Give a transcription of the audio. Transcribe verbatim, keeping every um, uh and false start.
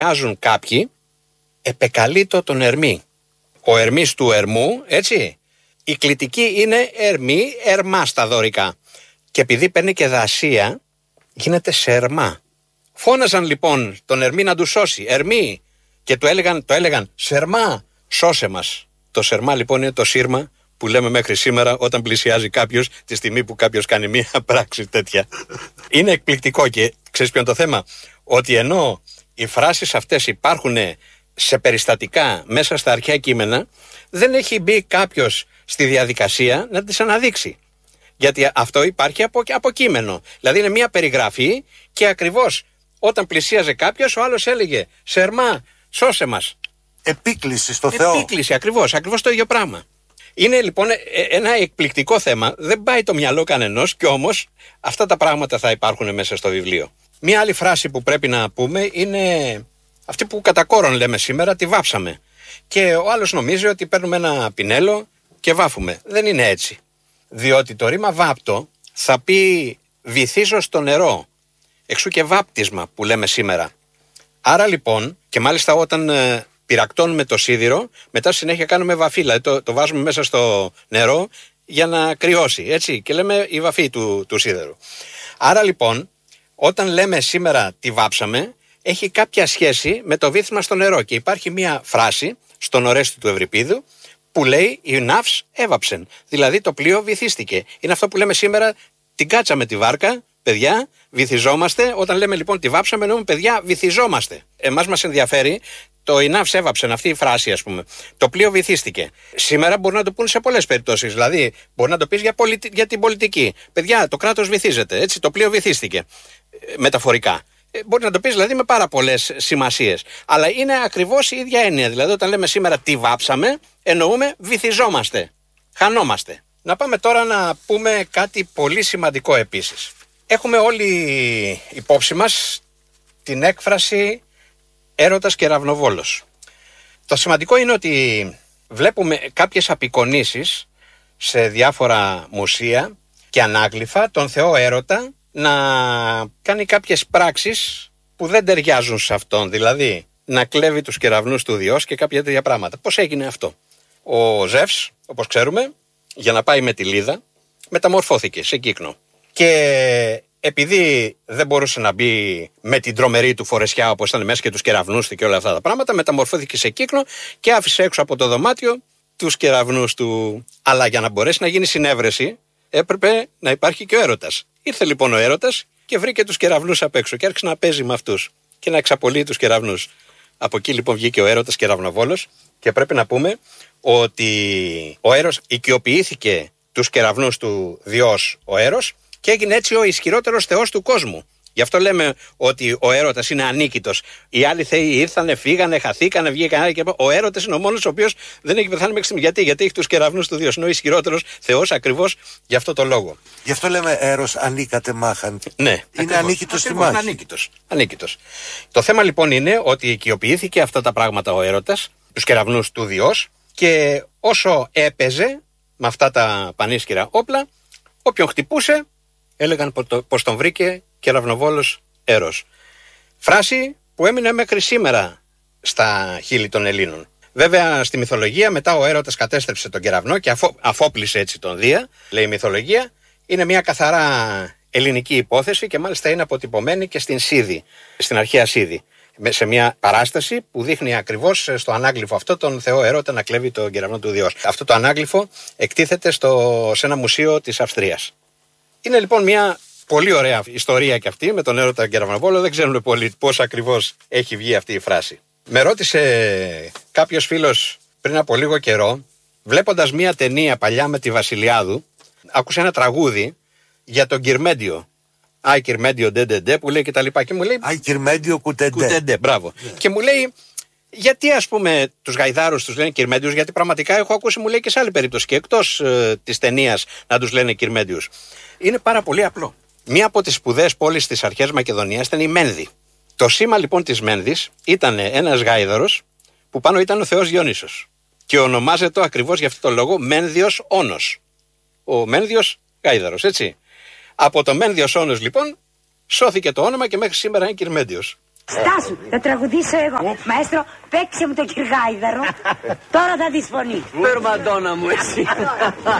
Άζουν κάποιοι, επεκαλείτο τον Ερμή. Ο Ερμής του Ερμού, έτσι. Η κλητική είναι Ερμή, Ερμά στα δωρικά. Και επειδή παίρνει και δασία, γίνεται Σερμά. Φώναζαν λοιπόν τον Ερμή να του σώσει. Ερμή! Και του έλεγαν, το έλεγαν Σερμά, σώσε μας. Το Σερμά λοιπόν είναι το σύρμα που λέμε μέχρι σήμερα όταν πλησιάζει κάποιος τη στιγμή που κάποιος κάνει μία πράξη τέτοια. Είναι εκπληκτικό και ξέρεις ποιο είναι το θέμα? Ότι ενώ οι φράσεις αυτές υπάρχουν σε περιστατικά μέσα στα αρχαία κείμενα, δεν έχει μπει κάποιος στη διαδικασία να τις αναδείξει. Γιατί αυτό υπάρχει από, από κείμενο. Δηλαδή είναι μία περιγραφή και ακριβώς όταν πλησίαζε κάποιος, ο άλλος έλεγε Σερμά, σώσε μας. Επίκληση στο Θεό. Επίκληση, ακριβώς, ακριβώς το ίδιο πράγμα. Είναι λοιπόν ένα εκπληκτικό θέμα. Δεν πάει το μυαλό κανενός και όμως αυτά τα πράγματα θα υπάρχουν μέσα στο βιβλίο. Μία άλλη φράση που πρέπει να πούμε είναι αυτή που κατά κόρον λέμε σήμερα, τη βάψαμε. Και ο άλλος νομίζει ότι παίρνουμε ένα πινέλο και βάφουμε. Δεν είναι έτσι. Διότι το ρήμα βάπτο θα πει βυθίζω στο νερό. Εξού και βάπτισμα που λέμε σήμερα. Άρα λοιπόν, και μάλιστα όταν ε, πυρακτώνουμε το σίδηρο, μετά συνέχεια κάνουμε βαφή. Δηλαδή το, το βάζουμε μέσα στο νερό για να κρυώσει. Έτσι, και λέμε η βαφή του, του σίδερου. Άρα λοιπόν, όταν λέμε σήμερα τη βάψαμε, έχει κάποια σχέση με το βύθισμα στο νερό. Και υπάρχει μια φράση στον Ορέστη του Ευρυπίδου που λέει η ναύς έβαψεν. Δηλαδή το πλοίο βυθίστηκε. Είναι αυτό που λέμε σήμερα την κάτσαμε τη βάρκα, παιδιά, βυθιζόμαστε. Όταν λέμε λοιπόν τη βάψαμε, εννοούμε παιδιά, βυθιζόμαστε. Εμάς μας ενδιαφέρει το η ναύς έβαψεν, αυτή η φράση ας πούμε. Το πλοίο βυθίστηκε. Σήμερα μπορεί να το πούν σε πολλές περιπτώσεις. Δηλαδή μπορεί να το πεις για, πολιτι... για την πολιτική. Παιδιά, το κράτος βυθίζεται. Έτσι, το πλοίο βυθίστηκε. Μεταφορικά. Μπορεί να το πεις δηλαδή με πάρα πολλές σημασίες. Αλλά είναι ακριβώς η ίδια έννοια. Δηλαδή όταν λέμε σήμερα τι βάψαμε, εννοούμε βυθιζόμαστε. Χανόμαστε. Να πάμε τώρα να πούμε κάτι πολύ σημαντικό επίσης. Έχουμε όλοι υπόψη μας την έκφραση έρωτας και ραυνοβόλος. Το σημαντικό είναι ότι βλέπουμε κάποιες απεικονίσεις σε διάφορα μουσεία και ανάγλυφα τον θεό έρωτα να κάνει κάποιες πράξεις που δεν ταιριάζουν σε αυτόν. Δηλαδή να κλέβει τους κεραυνούς του Διός και κάποια τέτοια πράγματα. Πώς έγινε αυτό? Ο Ζεύς, όπως ξέρουμε, για να πάει με τη Λίδα, μεταμορφώθηκε σε κύκνο. Και επειδή δεν μπορούσε να μπει με την τρομερή του φορεσιά όπως ήταν μέσα και τους κεραυνούς του και όλα αυτά τα πράγματα, μεταμορφώθηκε σε κύκνο και άφησε έξω από το δωμάτιο τους κεραυνούς του. Αλλά για να μπορέσει να γίνει συνέβρεση έπρεπε να υπάρχει και ο έρωτας. Ήρθε λοιπόν ο έρωτας και βρήκε τους κεραυνούς απ' έξω και άρχισε να παίζει με αυτούς και να εξαπολύει τους κεραυνούς. Από εκεί λοιπόν βγήκε ο έρωτας κεραυνοβόλος και πρέπει να πούμε ότι ο Έρος οικειοποιήθηκε τους κεραυνούς του Διός ο Έρος και έγινε έτσι ο ισχυρότερος θεός του κόσμου. Γι' αυτό λέμε ότι ο έρωτας είναι ανίκητος. Οι άλλοι θεοί ήρθανε, φύγανε, χαθήκανε, βγήκανε και ο έρωτας είναι ο μόνος ο οποίος δεν έχει πεθάνει μέχρι στιγμή. Γιατί? Γιατί έχει τους κεραυνούς του Διός. Είναι ο ισχυρότερος θεός ακριβώς γι' αυτό το λόγο. Γι' αυτό λέμε Έρος ανίκατε μάχαν. Ναι, είναι ανίκητος στη μάχη. Ανίκητος. ανίκητος. Το θέμα λοιπόν είναι ότι οικειοποιήθηκε αυτά τα πράγματα ο έρωτας, τους κεραυνούς του Διός, και όσο έπαιζε με αυτά τα πανίσχυρα όπλα, όποιον χτυπούσε, έλεγαν πως τον βρήκε κεραυνοβόλος Έρος. Φράση που έμεινε μέχρι σήμερα στα χείλη των Ελλήνων. Βέβαια στη μυθολογία μετά ο έρωτας κατέστρεψε τον κεραυνό και αφό, αφόπλησε έτσι τον Δία, λέει η μυθολογία. Είναι μια καθαρά ελληνική υπόθεση και μάλιστα είναι αποτυπωμένη και στην Σύδη, στην αρχαία Σύδη. Σε μια παράσταση που δείχνει ακριβώς στο ανάγλυφο αυτό τον θεό έρωτα να κλέβει τον κεραυνό του Διός. Αυτό το ανάγλυφο εκτίθεται στο, σε ένα μουσείο της Αυστρίας. Είναι λοιπόν μια πολύ ωραία ιστορία και αυτή με τον έρωτα κεραυνοβόλο. Δεν ξέρουμε πολύ πώς ακριβώς έχει βγει αυτή η φράση. Με ρώτησε κάποιος φίλος πριν από λίγο καιρό, βλέποντας μια ταινία παλιά με τη Βασιλιάδου, άκουσε ένα τραγούδι για τον Κυρμέντιο. Άι Κυρμέντιο ντε ντε ντε που λέει και τα λοιπά. Και μου λέει. Άι Κυρμέντιο κουτεντέ. Κουτεντέ, μπράβο. Yeah. Και μου λέει, γιατί ας πούμε τους γαϊδάρους τους λένε Κυρμέντιους, γιατί πραγματικά έχω ακούσει, μου λέει, και σε άλλη περίπτωση και εκτός ε, της ταινίας να τους λένε Κυρμέντιους. Είναι πάρα πολύ απλό. Μία από τις σπουδαίες πόλεις της αρχαίας Μακεδονίας ήταν η Μένδη. Το σήμα λοιπόν της Μένδης ήταν ένας γάιδαρος που πάνω ήταν ο θεός Διονύσος. Και ονομάζεται ακριβώς γι' αυτό το λόγο Μένδιος Όνος. Ο Μένδιος γάιδαρος, έτσι. Από το Μένδιος Όνος λοιπόν σώθηκε το όνομα και μέχρι σήμερα είναι Κυρμέντιος. Στάσου, θα τραγουδήσω εγώ. Μαέστρο, παίξε μου το Κυργάιδαρο. Τώρα θα δεις φωνή. Περμαντώνα μου εσύ.